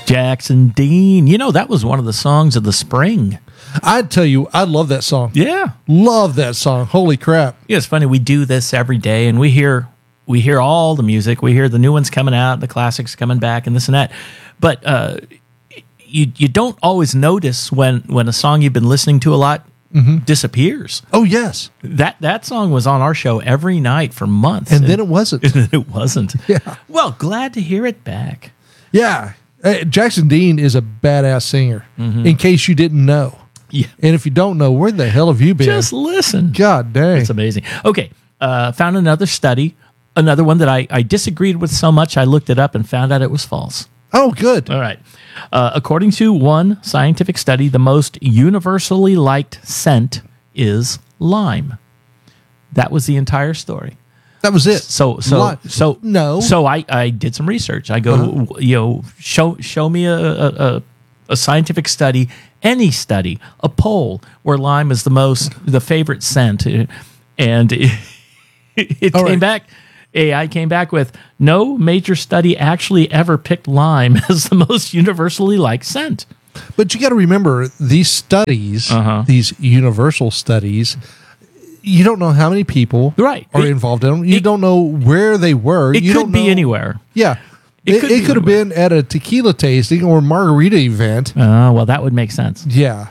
Jackson Dean. You know, that was one of the songs of the spring. I'd tell you, I love that song. Yeah. Love that song. Holy crap. Yeah, it's funny. We do this every day, and we hear all the music. We hear the new ones coming out, the classics coming back, and this and that. But you don't always notice when a song you've been listening to a lot disappears. Oh, yes. That song was on our show every night for months. And then it wasn't. It wasn't. Yeah. Well, glad to hear it back. Yeah. Jackson Dean is a badass singer, in case you didn't know. Yeah. And if you don't know, where the hell have you been? Just listen. God dang. It's amazing. Okay. Found another study, another one that I disagreed with so much, I looked it up and found out it was false. Oh, good. All right. According to one scientific study, the most universally liked scent is lime. That was the entire story. That was it. No. So I did some research. I go, show me a scientific study, any study, a poll where lime is the favorite scent, and it came back. AI came back with no major study actually ever picked lime as the most universally liked scent. But you got to remember, these studies, these universal studies, you don't know how many people are involved in them. You don't know where they were. It could be anywhere. Yeah. It could have been at a tequila tasting or margarita event. Well, that would make sense. Yeah.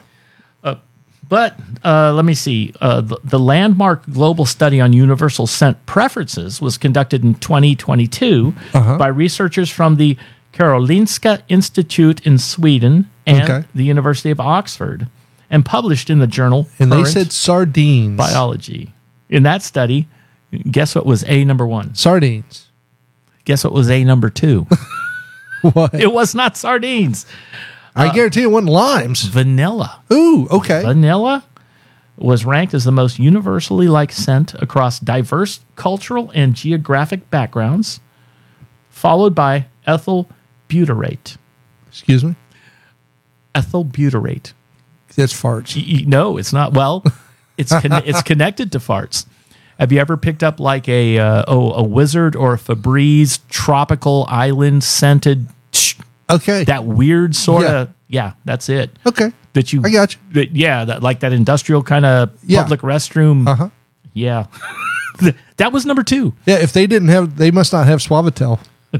But let me see. The landmark global study on universal scent preferences was conducted in 2022 by researchers from the Karolinska Institute in Sweden and the University of Oxford, and published in the journal And Current they said sardines. Biology. In that study, guess what was A number 1? Sardines. Guess what was A number 2? What? It was not sardines. I guarantee it wasn't limes. Vanilla. Ooh, okay. Vanilla was ranked as the most universally liked scent across diverse cultural and geographic backgrounds, followed by ethyl butyrate. Excuse me? Ethyl butyrate. That's farts. No, it's not. Well, it's connected to farts. Have you ever picked up like a Wizard or a Febreze tropical island scented? Okay. That weird sort of, that's it. Okay. I got you. Like that industrial kind of public restroom. Yeah. That was number 2. Yeah, if they didn't have, they must not have Suavitel.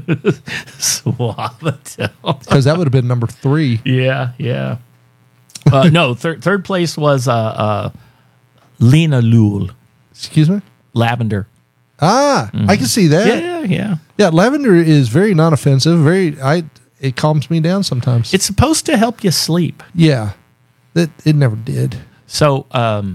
Suavitel. Because that would have been number 3. Yeah. No, third place was linalool. Excuse me? Lavender. I can see that. Yeah. Yeah, lavender is very non-offensive. It calms me down sometimes. It's supposed to help you sleep. Yeah. It never did. So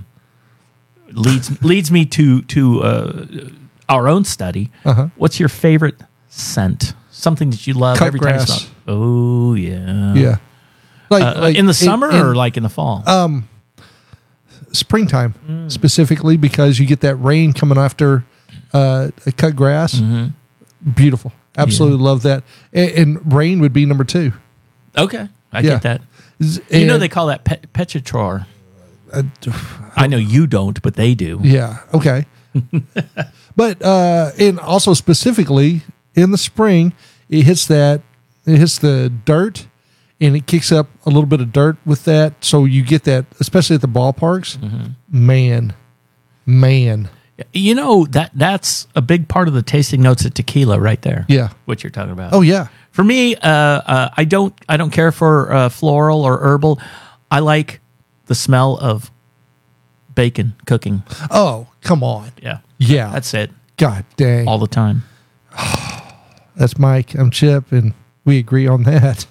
leads me to our own study. What's your favorite scent? Something that you love Cut every grass. time you smell it. Oh, yeah. Yeah. Like in the summer or like in the fall? Springtime, specifically because you get that rain coming after cut grass. Beautiful. Absolutely love that. And rain would be number 2. Okay. I get that. You know they call that petrichor. I know you don't, but they do. Yeah. Okay. But and also specifically in the spring, it hits the dirt, and it kicks up a little bit of dirt with that. So you get that, especially at the ballparks. Man. You know, that's a big part of the tasting notes of tequila right there. Yeah. What you're talking about. Oh, yeah. For me, I don't care for floral or herbal. I like the smell of bacon cooking. Oh, come on. Yeah. Yeah. That's it. God dang. All the time. That's Mike. I'm Chip, and we agree on that.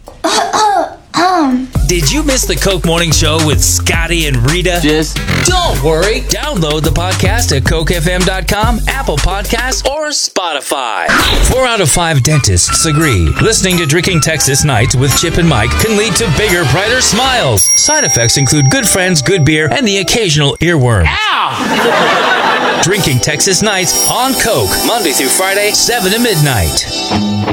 Did you miss the Coke Morning Show with Scotty and Rita? Don't worry. Download the podcast at cokefm.com, Apple Podcasts, or Spotify. 4 out of 5 dentists agree. Listening to Drinking Texas Nights with Chip and Mike can lead to bigger, brighter smiles. Side effects include good friends, good beer, and the occasional earworm. Ow! Drinking Texas Nights on Coke, Monday through Friday, 7 to midnight.